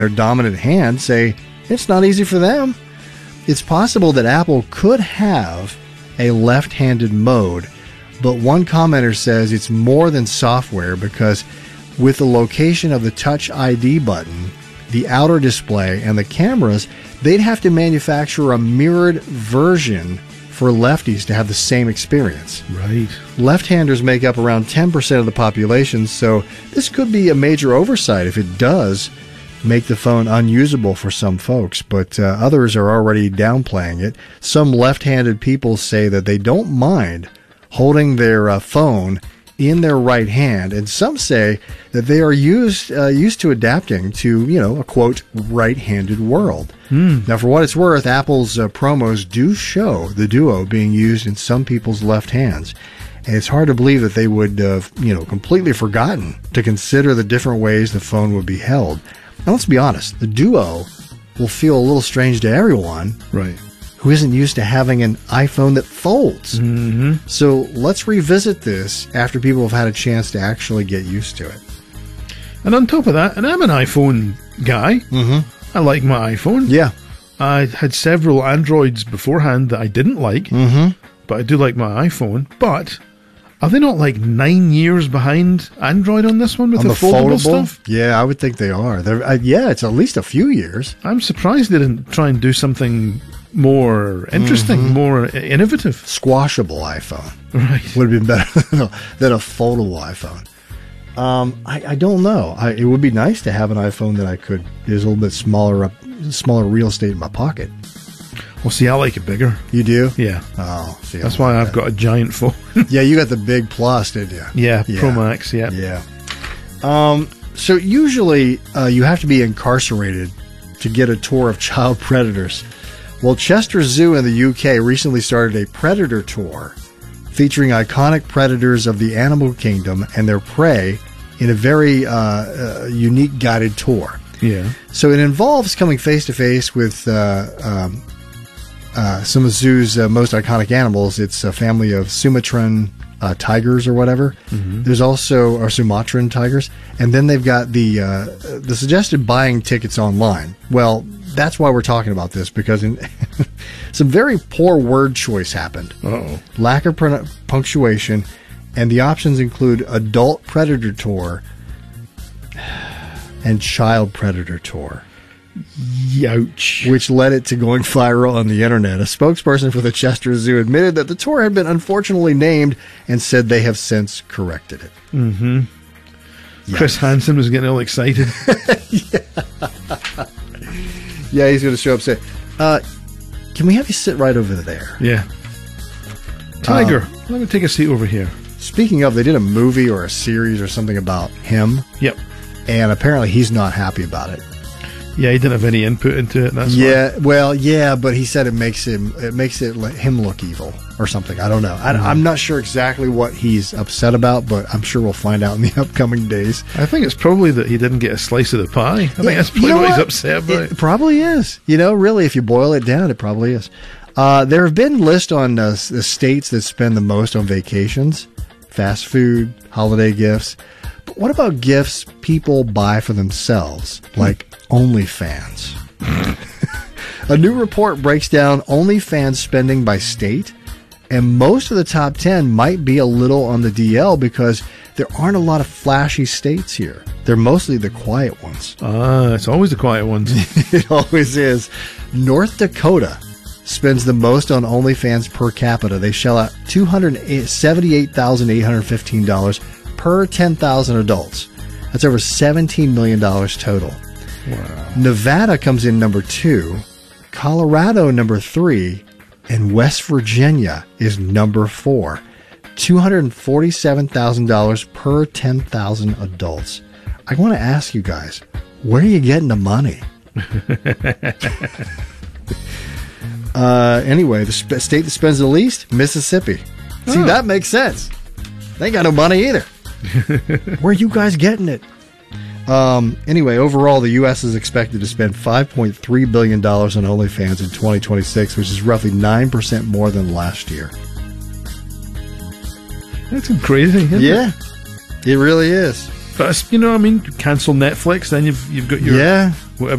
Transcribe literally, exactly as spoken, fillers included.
their dominant hand say it's not easy for them. It's possible that Apple could have a left-handed mode, but one commenter says it's more than software because with the location of the Touch I D button, the outer display, and the cameras, they'd have to manufacture a mirrored version for lefties to have the same experience. Right. Left-handers make up around ten percent of the population, so this could be a major oversight if it does make the phone unusable for some folks, but uh, others are already downplaying it. Some left-handed people say that they don't mind holding their uh, phone in their right hand, and some say that they are used uh, used to adapting to, you know, a quote right-handed world. Mm. Now, for what it's worth, Apple's uh, promos do show the Duo being used in some people's left hands, and it's hard to believe that they would, uh, you know, completely forgotten to consider the different ways the phone would be held. Now, let's be honest, the Duo will feel a little strange to everyone, right, who isn't used to having an iPhone that folds. Mm-hmm. So let's revisit this after people have had a chance to actually get used to it. And on top of that, and I'm an iPhone guy. Mm-hmm. I like my iPhone. Yeah. I had several Androids beforehand that I didn't like, mm-hmm. but I do like my iPhone. But are they not like nine years behind Android on this one with on the, the foldable, foldable stuff? Yeah, I would think they are. They're, uh, yeah, it's at least a few years. I'm surprised they didn't try and do something more interesting, mm-hmm. more innovative. Squashable iPhone. Right. Would have been better than a, than a foldable iPhone. Um, I, I don't know. I, it would be nice to have an iPhone that I could, there's a little bit smaller, up, smaller real estate in my pocket. Well, see, I like it bigger. You do? Yeah. Oh, see, that's I why like I've that. got a giant phone. Yeah, you got the big plus, didn't you? Yeah, yeah. Pro Max, yeah. Yeah. Um, so usually uh, you have to be incarcerated to get a tour of child predators. Well, Chester Zoo in the U K recently started a predator tour featuring iconic predators of the animal kingdom and their prey in a very uh, uh, unique guided tour. Yeah. So it involves coming face to face with uh, um, uh, some of the zoo's uh, most iconic animals. It's a family of Sumatran uh, tigers or whatever. Mm-hmm. There's also or Sumatran tigers, and then they've got the uh, the suggested buying tickets online. Well, that's why we're talking about this, because in some very poor word choice happened. Uh-oh. Lack of pron- punctuation, and the options include adult predator tour and child predator tour. Youch. Which led it to going viral on the internet. A spokesperson for the Chester Zoo admitted that the tour had been unfortunately named and said they have since corrected it. Mm-hmm. Yeah. Chris Hansen was getting all excited. yeah. Yeah, he's going to show up and say, uh, can we have you sit right over there? Yeah. Tiger, Um, let me take a seat over here. Speaking of, they did a movie or a series or something about him. Yep. And apparently he's not happy about it. Yeah, he didn't have any input into it. That's yeah, why. well, yeah, but he said it makes him it makes it let him look evil or something. I don't know. I, Mm-hmm. I'm not sure exactly what he's upset about, but I'm sure we'll find out in the upcoming days. I think it's probably that he didn't get a slice of the pie. I think Yeah, that's probably you know what he's what? upset about. It probably is. You know, really, if you boil it down, it probably is. Uh, there have been lists on uh, the states that spend the most on vacations, fast food, holiday gifts. But what about gifts people buy for themselves, like OnlyFans? A new report breaks down OnlyFans spending by state, and most of the top ten might be a little on the D L because there aren't a lot of flashy states here. They're mostly the quiet ones. Ah, it's always the quiet ones. It always is. North Dakota spends the most on OnlyFans per capita. They shell out two hundred seventy-eight thousand eight hundred fifteen dollars per ten thousand adults. That's over seventeen million dollars total. Wow. Nevada comes in number two, Colorado number three, and West Virginia is number four. two hundred forty-seven thousand dollars per ten thousand adults. I want to ask you guys, where are you getting the money? uh, anyway, the sp- state that spends the least, Mississippi. See, Oh. that makes sense. They ain't got no money either. Where are you guys getting it? Um, anyway, overall, the U S is expected to spend five point three billion dollars on OnlyFans in twenty twenty-six, which is roughly nine percent more than last year. That's crazy, isn't Yeah, it really is. it? But it's, you know, I mean, cancel Netflix, then you've you've got your Yeah. whatever